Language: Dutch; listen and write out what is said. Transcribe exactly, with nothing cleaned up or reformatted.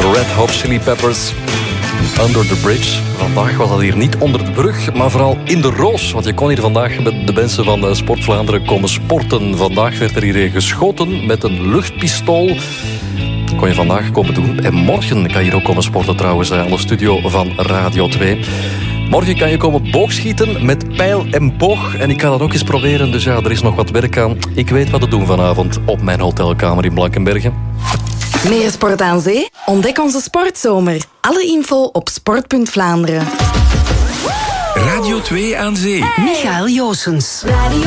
Red Hot Chili Peppers. Under the Bridge. Vandaag was dat hier niet onder de brug, maar vooral in de Roos. Want je kon hier vandaag met de mensen van Sport Vlaanderen komen sporten. Vandaag werd er hier geschoten met een luchtpistool. Dat kon je vandaag komen doen. En morgen kan je hier ook komen sporten trouwens aan de studio van Radio twee. Morgen kan je komen boogschieten met pijl en boog. En ik ga dat ook eens proberen, dus ja, er is nog wat werk aan. Ik weet wat te doen vanavond op mijn hotelkamer in Blankenbergen. Meer sport aan zee? Ontdek onze sportzomer. Alle info op sport punt Vlaanderen. Radio twee aan zee. Michael Joosens.